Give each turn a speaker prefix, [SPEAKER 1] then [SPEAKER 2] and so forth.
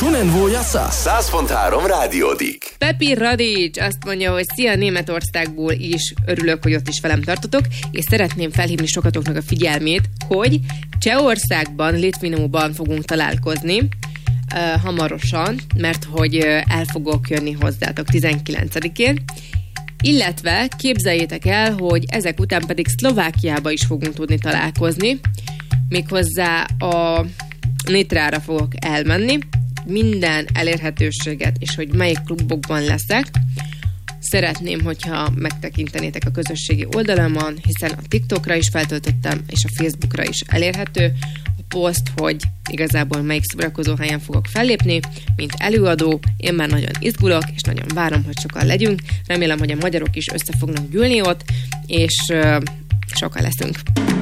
[SPEAKER 1] Šunenvójasza 100.3 Rádiódik.
[SPEAKER 2] Pepi Radics azt mondja, hogy szia, Németországból is örülök, hogy ott is velem tartotok, és szeretném felhívni sokatoknak a figyelmét, hogy Csehországban, Litvinóban fogunk találkozni hamarosan, mert hogy el fogok jönni hozzátok 19-én, illetve képzeljétek el, hogy ezek után pedig Szlovákiába is fogunk tudni találkozni, méghozzá a Nitrára fogok elmenni, minden elérhetőséget, és hogy melyik klubokban leszek, szeretném, hogyha megtekintenétek a közösségi oldalamon, hiszen a TikTokra is feltöltöttem, és a Facebookra is elérhető a poszt, hogy igazából melyik szórakozóhelyen fogok fellépni, mint előadó. Én már nagyon izgulok, és nagyon várom, hogy sokan legyünk. Remélem, hogy a magyarok is össze fognak gyűlni ott, és sokan leszünk.